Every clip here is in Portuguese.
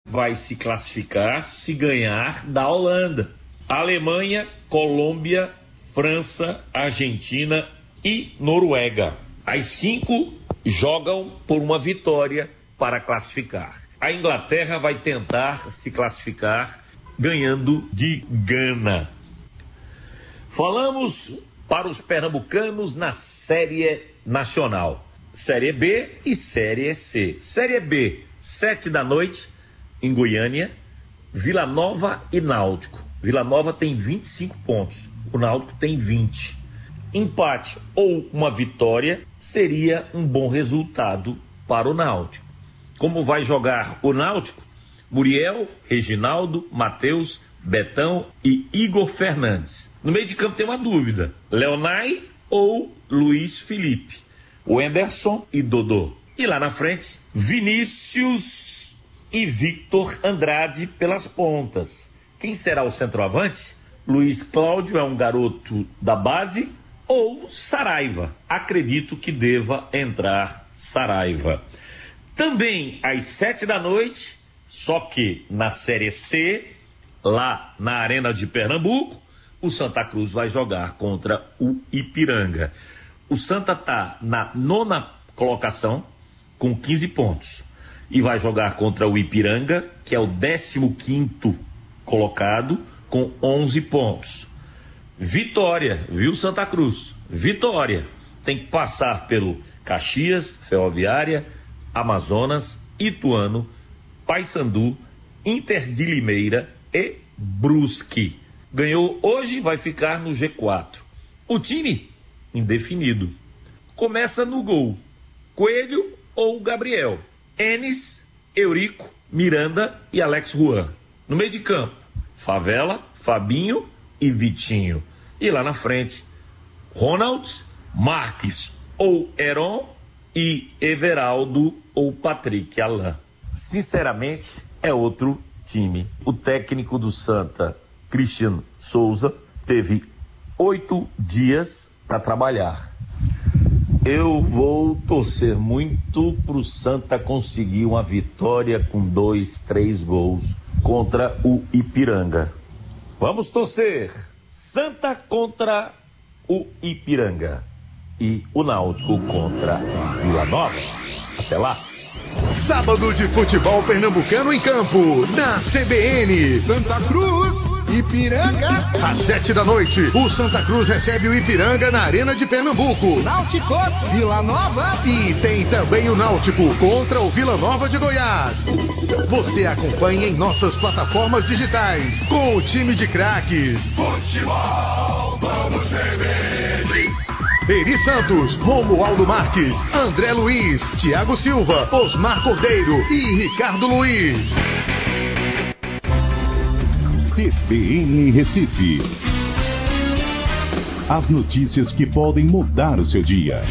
vai se classificar se ganhar da Holanda. Alemanha, Colômbia, França, Argentina e Noruega. As 5 jogam por uma vitória para classificar. A Inglaterra vai tentar se classificar ganhando de Gana. Falamos para os pernambucanos na Série Nacional. Série B e Série C. Série B, 7 da noite, em Goiânia, Vila Nova e Náutico. Vila Nova tem 25 pontos, o Náutico tem 20. Empate ou uma vitória seria um bom resultado para o Náutico. Como vai jogar o Náutico? Muriel, Reginaldo, Matheus, Betão e Igor Fernandes. No meio de campo tem uma dúvida: Leonai ou Luiz Felipe? Wenderson e Dodô. E lá na frente, Vinícius e Victor Andrade pelas pontas. Quem será o centroavante? Luiz Cláudio é um garoto da base ou Saraiva? Acredito que deva entrar Saraiva. Também às 7 da noite, só que na Série C, lá na Arena de Pernambuco, o Santa Cruz vai jogar contra o Ipiranga. O Santa está na 9ª colocação com 15 pontos e vai jogar contra o Ipiranga, que é o 15º colocado com 11 pontos. Vitória, viu, Santa Cruz? Vitória. Tem que passar pelo Caxias, Ferroviária, Amazonas, Ituano, Paysandu, Inter de Limeira e Brusque. Ganhou hoje, vai ficar no G4. O time, indefinido. Começa no gol: Coelho ou Gabriel? Enes, Eurico, Miranda e Alex Juan. No meio de campo, Favela, Fabinho e Vitinho. E lá na frente, Ronald, Marques ou Heron e Everaldo ou Patrick Alain. Sinceramente, é outro time. O técnico do Santa, Cristiano Souza, teve 8 dias para trabalhar. Eu vou torcer muito para o Santa conseguir uma vitória com 2, 3 gols contra o Ipiranga. Vamos torcer! Santa contra o Ipiranga e o Náutico contra Vila Nova. Até lá! Sábado de futebol pernambucano em campo, na CBN. Santa Cruz, Ipiranga. Às 7 da noite, o Santa Cruz recebe o Ipiranga na Arena de Pernambuco. Náutico, Vila Nova. E tem também o Náutico contra o Vila Nova de Goiás. Você acompanha em nossas plataformas digitais, com o time de craques. Futebol, vamos CBN. Eri Santos, Romualdo Marques, André Luiz, Thiago Silva, Osmar Cordeiro e Ricardo Luiz. CBN Recife. As notícias que podem mudar o seu dia.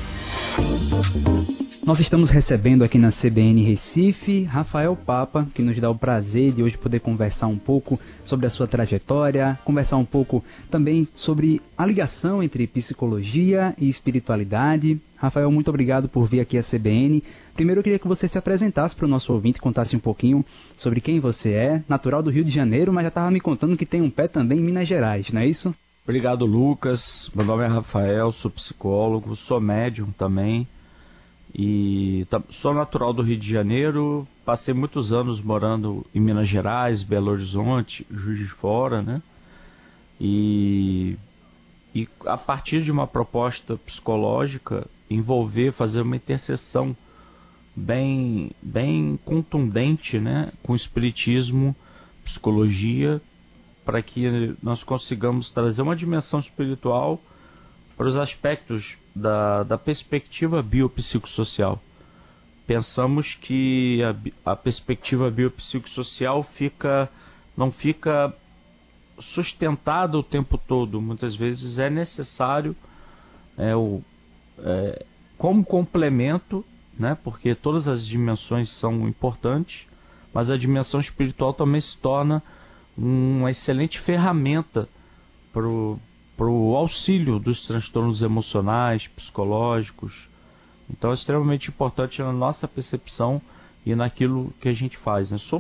Nós estamos recebendo aqui na CBN Recife Rafael Papa, que nos dá o prazer de hoje poder conversar um pouco sobre a sua trajetória, conversar um pouco também sobre a ligação entre psicologia e espiritualidade. Rafael, muito obrigado por vir aqui à CBN. Primeiro eu queria que você se apresentasse para o nosso ouvinte, contasse um pouquinho sobre quem você é, natural do Rio de Janeiro, mas já estava me contando que tem um pé também em Minas Gerais, não é isso? Obrigado, Lucas. Meu nome é Rafael, sou psicólogo, sou médium também. E sou natural do Rio de Janeiro, passei muitos anos morando em Minas Gerais, Belo Horizonte, Juiz de Fora, né? E a partir de uma proposta psicológica, fazer uma interseção bem contundente, né? Com o espiritismo, psicologia, para que nós consigamos trazer uma dimensão espiritual para os aspectos da perspectiva biopsicossocial. Pensamos que a perspectiva biopsicossocial não fica sustentada o tempo todo. Muitas vezes é necessário, como complemento, né, porque todas as dimensões são importantes, mas a dimensão espiritual também se torna uma excelente ferramenta para o auxílio dos transtornos emocionais, psicológicos. Então é extremamente importante na nossa percepção e naquilo que a gente faz, né? Sou